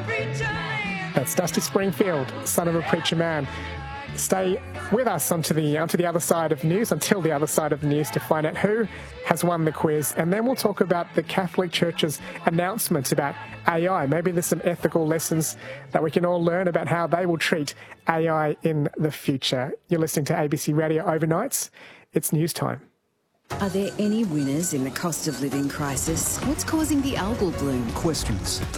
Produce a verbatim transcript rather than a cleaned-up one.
That's Dusty Springfield, son of a preacher man. Stay with us onto the onto the other side of news, until the other side of the news, to find out who has won the quiz. And then we'll talk about the Catholic Church's announcements about A I. Maybe there's some ethical lessons that we can all learn about how they will treat A I in the future. You're listening to A B C Radio Overnights. It's news time. Are there any winners in the cost of living crisis? What's causing the algal bloom? Questions